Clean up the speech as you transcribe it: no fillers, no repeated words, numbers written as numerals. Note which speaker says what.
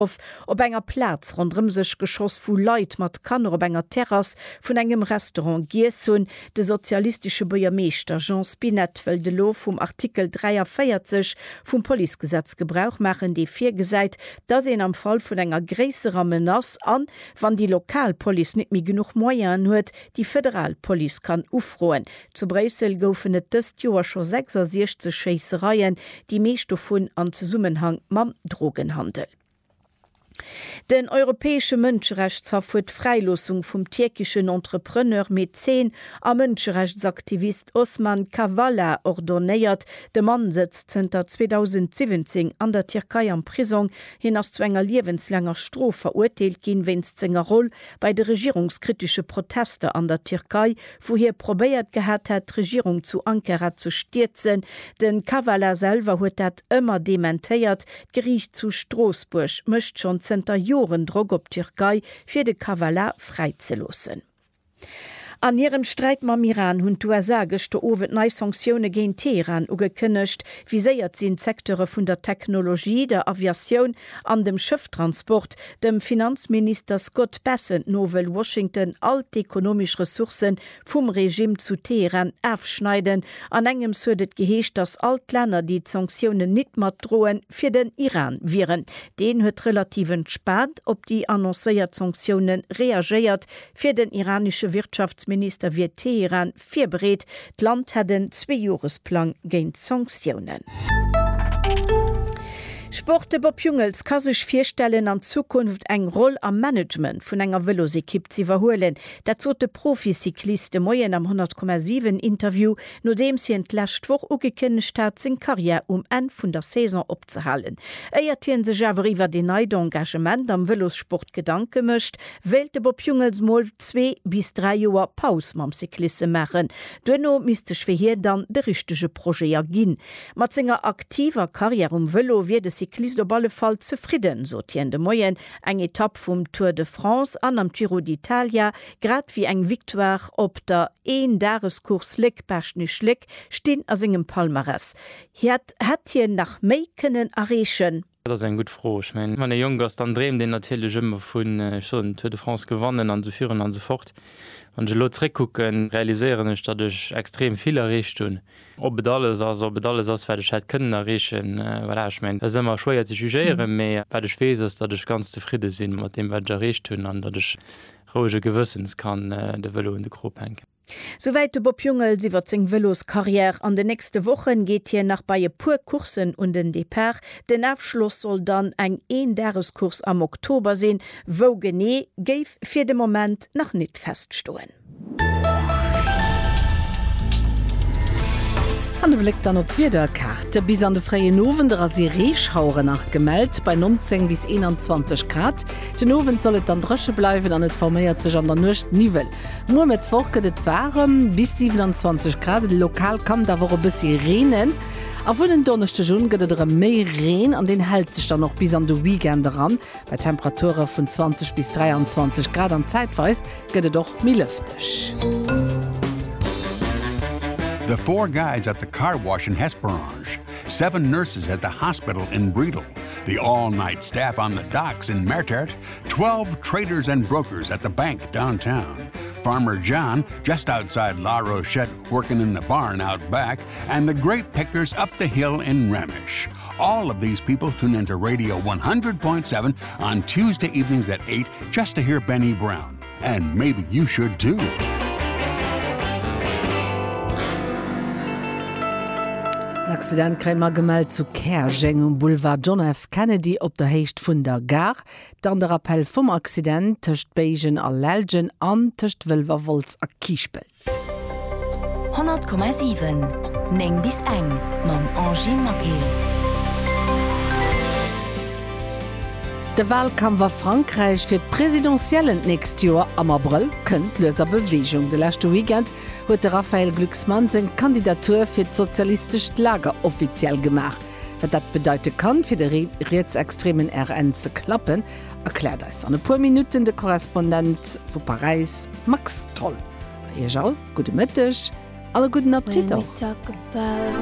Speaker 1: op enger Platz rondrem sech Geschoss vu Leiit mat Kanner op enger Terras vun engem Restaurant Giesun. De sozialistische Bürgermeister Jean Spinett will de Lo vum Artikel 43 vum Polizegesetz Gebrauch machen, die fir geseit, dass en am Fall vun enger gräserer Menace an, wann die Lokalpolice net mi genug Moyen huet, die Föderalpolice kann ufroen. Zu Brüssel goufen et dëst Joer scho 66 Scheissereien, die meescht vun an Zusammenhang mam Drogenhandel. Den europäesche Mënscherechtshof huet Freilosung vum türkischen Entrepreneur Mäzen a Mënscherechtsaktivist Osman Kavala ordonnéiert. De Mann sitzt seit 2017 an der Türkei am Prison, hin ass zu enger lebenslanger Strof verurteilt gin wenns senger Roll bei de regierungskritische Proteste an der Türkei, woher probéiert gehabt hat, Regierung zu Ankara zu stürzen. Den Kavala selber huet dat immer dementéiert. Gericht zu Straßburg mischt schon Joren Drog op Türkei fir de Kavala freizelosen. An ihrem Streit mam Iran hunn d'USA geste owet neii Sanktione géint Teheran ugekënnecht, wie séiert sinn Sektore vun der Technologie, der Aviation, an dem Schëfftransport, dem Finanzminister Scott Bessent novel Washington alt ekonomisch Ressourcen vum Regime zu Teheran aufschneiden. An engem huet geheescht, dass alt Länder die Sanktionen net mat droen fir den Iran viren. Den huet relativ entspannt op die annoncéiert Sanktionen reagiert fir den iranische Wirtschaftsminister wird Teheran firbereet. D'Land hat den 2-Jahresplan géint Sanktionen. Sporte Bob Jungels kann sich vorstellen, an Zukunft eng Roll am Management vun enger Velosekipp zu verholen. Dazu de Proficykliste Moyen am 100,7 Interview, no dem sie entlächt woch ugekennnecht hat, sin Karriere en vun der Saison opzuhalen. Eiertieren se awer iwwer de neide Engagement am Velosport gedanke mischt, wählte Bob Jungels mal 2 bis 3 Joer Paus mam Cyklisse machen. Dönno mistech fir hier dann de richtige Projekt ginn. Mat senger aktiver Karriere Velo wird Cyklist op alle Fall zufrieden, so de Moyen eng Etapp vum Tour de France an am Giro d'Italia, grad wie eng Victoire op der 1-Jahreskurs Lick stehen as engem Palmares. Hat hier nach méi kënnen errechen.
Speaker 2: Das ist ein gut froh. Ich meine, meine Jungers dann drehen den natürlich immer von schon Tour de France gewonnen und so führen und so fort. Und je lo zurückgucken, realisieren ich, dass ich extrem viel erreicht tun. Ob alles fertig hat können erreichen, voilà, ich meine, das ist immer schwer zu jugieren, aber was ich weiß, ist, dass ich ganz zufrieden bin mit dem, was ich erreicht tun und dass ich ruhige Gewissens kann der Velo in die Gruppe hängen.
Speaker 1: Soweit de Bob Jungels iwwer seg Velos Karriere. An de nächste Wochen geht hier nach bei pur Kursen und den Depart. Den Abschluss soll dann eng 1-Jahreskurs am Oktober sinn, wo gené geif fir de Moment nach net feststoen.
Speaker 3: An blickt dann op Wiederkarte bis an de freie Nowen der Rasierschauure nach gemeldt bei 19 bis 21 Grad. Den Owen sollet dann dresche bleiwen an net formiert sech an der nucht Nivel. Nur met vorkedet warm bis 27 Grad. Lokal kann da wo bis renen. A vu den donnerchte Jun gëtt méi Reen an den hält sich dann noch bis an de Weekend ran. Bei Temperature vun 20 bis 23 Grad an Zeitweis gëtt doch mi lüftech.
Speaker 4: The 4 guides at the car wash in Hesperange, 7 nurses at the hospital in Bredel, the all-night staff on the docks in Mertert, 12 traders and brokers at the bank downtown, Farmer John just outside La Rochette working in the barn out back, and the grape pickers up the hill in Remish. All of these people tune into Radio 100.7 on Tuesday evenings at 8 just to hear Benny Brown. And maybe you should too.
Speaker 3: Accident krämer gemeldt zu Kergeng um Boulevard John F. Kennedy op der Heicht vun der Gar, dann der Appell vom Accident töcht Beigen a Lelgen an töcht Wëlverwolz a Kiespelt.
Speaker 5: 100,7 Neng bis eng mam Angie Maquet.
Speaker 3: De Wahlkampf war Frankreich fir d'Präsidentiellen nächst Joer am April kënnt loser Bewegung. De lachte Weekend huet de Raphael Glucksmann seg Kandidatur fir d'sozialistisch Lager offiziell gemach. Wat dat bedeute kann, fir de rechtsextremen RN ze klappen, erklärt es an e puer Minuten de Korrespondent vu Paris Max Toll. Ihr schau, gute Mittag, alle guten Appetit.